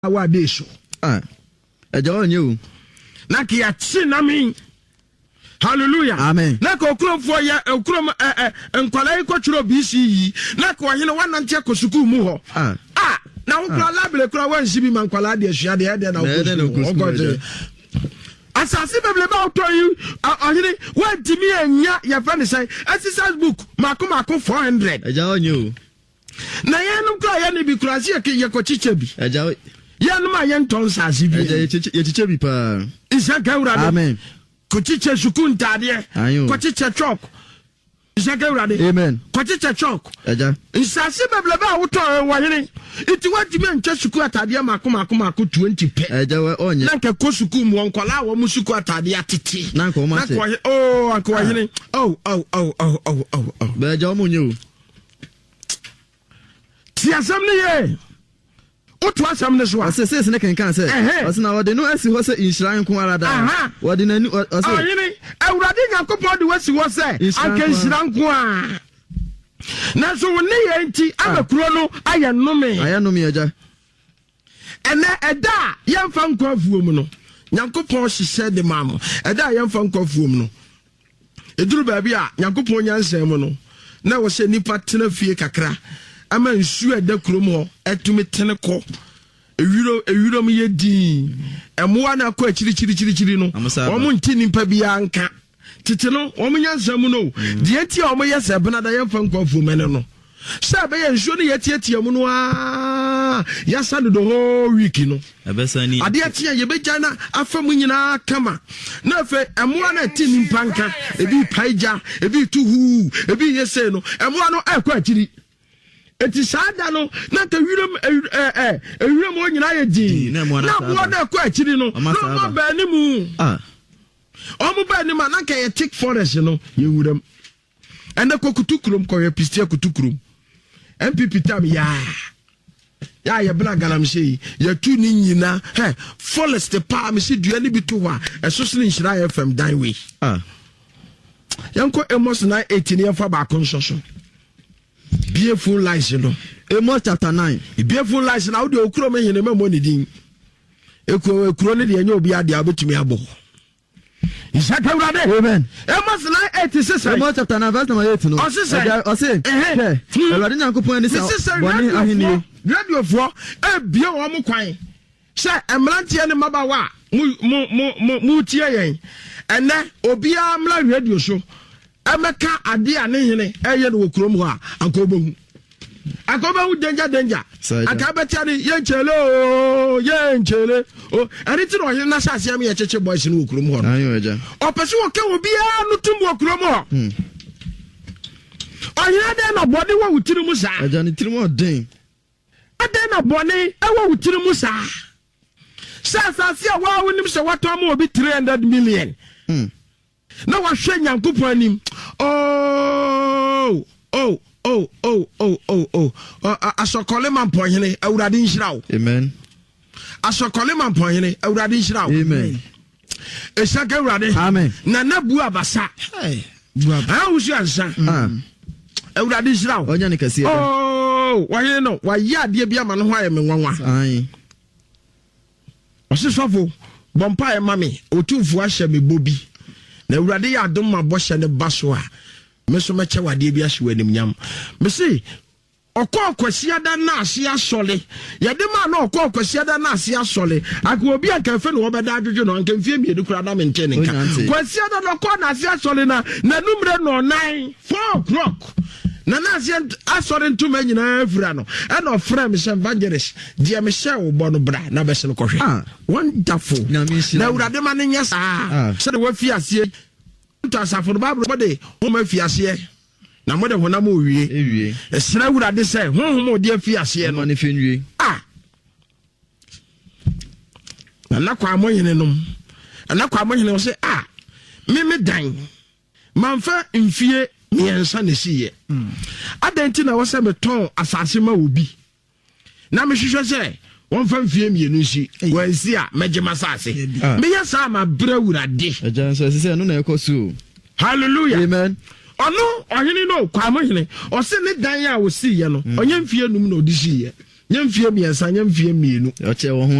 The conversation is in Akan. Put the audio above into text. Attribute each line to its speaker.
Speaker 1: awa deso
Speaker 2: eja onye
Speaker 1: na ki ati na mi hallelujah
Speaker 2: amen
Speaker 1: na ko okromfo ya okrom nkwala ikoturo BCE na ko hene wanante akosuku mu ho na ukra labele kra wansi bi mankwala de asua de na okosuku asasi beble ba otoyi ahini wantimi anya ya fa ne sai exercise book mako 400
Speaker 2: eja onye
Speaker 1: na yenum kra ya ne bi kra se ye ko chiche bi
Speaker 2: eja
Speaker 1: yanuma yenton sasi bi
Speaker 2: ye chiche bi pa
Speaker 1: isa gawrade
Speaker 2: amen
Speaker 1: ko chiche sukun tade ko chiche chok isa gawrade
Speaker 2: amen
Speaker 1: ko chiche chok
Speaker 2: eja
Speaker 1: sasi beble ba woto wahini iti watimi anche suku atade mako 20 pe
Speaker 2: eja onye
Speaker 1: na nke ko suku mu onkola wo musuku atade atete
Speaker 2: na ko ma se
Speaker 1: anko wahini
Speaker 2: be eja omunye
Speaker 1: ti asam ne ye otu asam ne so
Speaker 2: asese ne kan say osina wode no asi ho say inshran ko arada wode nani ose
Speaker 1: ayini awurade yakopon de wasi ho say anka inshran ko a na so woni ye nti abakuro no ayenome eja ene eda yemfa nkwafuo mu no yakopon hihye de mam eda yemfa nkwafuo mu no eduru ba bia yakopon nyansem mu no na wo se nipa tena fie kakra ama nsu eda krom ho etumi tene ko ewiro me yedi emoa na ko achiri no omo nti nimpa bia nka tete no omo nyansam no de enti omo yese bena da yemfa nkwafu mene no sha be ye nsu no yetietie mu no ya sadu the whole week no
Speaker 2: abesani
Speaker 1: ade atia ye beja na afa mu nyina kama na fe emoa na ti nimpa nka ebi paija ebi tuhu ebi yese no emoa no akwa achiri eti sada no na ka wiram onyina ye din na bo na kwa achiri no no ba ni mu omo ba ni ma na ka ye thick forest no ye wuram ende ko kutukurum ko ye pistia kutukurum MPP tam ya ye bla galamse ya tu ni nyina forest pa me se dua ni bi to ho eso so ni nhira FM dan we yanko emos na 18 ye fa ba ko nsoso beautiful lies no
Speaker 2: Amos chapter 9
Speaker 1: beautiful lies na wo okuro me hene me money din ekuro ne de enye obi ade abetumi abo Isaka urade
Speaker 2: amen
Speaker 1: Amos 9:86
Speaker 2: Amos chapter 9 verse number 8 no ose Elwade Nyankopon ni se boni ahini
Speaker 1: radio fo bie wo mo kwan se emrantie ne mabawa mu tie yen ene obi amla radio so ameka ade ane hene eye no krom ho akobahu danger akabetia ni yenchele ani ti no na sase am ye cheche boys no krom ho
Speaker 2: ayo eja
Speaker 1: opese wo ke obi a no tumbo krom ho oya de na body wo wutiri mu sa
Speaker 2: eja ni tiri mo den
Speaker 1: ade na body e wo wutiri mu sa sase a wa wonim se wato ma obi 300 million na wa hwe Nyankopon anim asokole man pohene awurade nhirawo
Speaker 2: amen
Speaker 1: asokole man pohene awurade nhirawo
Speaker 2: amen
Speaker 1: esaka awurade
Speaker 2: amen
Speaker 1: na nabu abasa awusu ansa awurade nhirawo
Speaker 2: onya ne kase
Speaker 1: waye no waye ade bia ma no ho ayeme nwanwa
Speaker 2: ai
Speaker 1: osisofo bompa e mame otumfu ahye me bobi na awurade ya adom ma bohye ne baso a meso meche wade bi ahye wanim nyam me se okokwasiada na ase asole yede ma na okokwasiada na ase asole akwo obi anka no obeda adwodwo no anka mfie miedu kura na menche nka kwasiada no ko na ase asole na numre no 9 4 o'clock na ase asole ntuma nyina afura no e no frame se evangelist die me share wo bono bra na be se no kohwe wonderful na urade ma ne nyesa se de wafi ase ntasafo Bible bode ho ma fi ase na mo de honam owie esra urade se honhom odi afi ase no
Speaker 2: ne fenwie
Speaker 1: na kwa amoyene nom na kwa amoyene se me dan manfa mfie miensa ne siye adenti na wo se meton asase ma obi na me hwehwe se won fa mfie mienu nsi wansi a megema sase me yesa ma bra urade
Speaker 2: eja so se no na ekosu
Speaker 1: hallelujah
Speaker 2: amen
Speaker 1: ono ohini no kwa mohini o se ne dan a wo siye no onye mfie num na odi siye nyamfie miensa nyamfie mienu
Speaker 2: oche wo